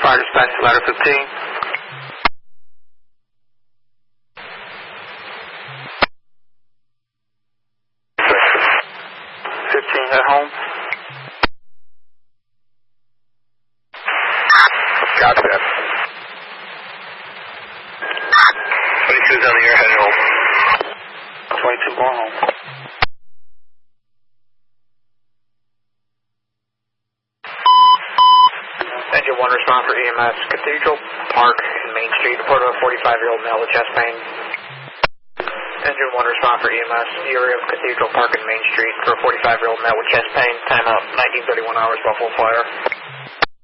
Fire dispatch, ladder 15. 15 at home. Copy that. 22's on the air, heading home. 22 going home. Engine 1, respond for EMS, Cathedral Park and Main Street, report of a 45-year-old male with chest pain. Engine 1, respond for EMS, area of Cathedral Park and Main Street for a 45-year-old male with chest pain, timeout 19:31 hours, Buffalo Fire.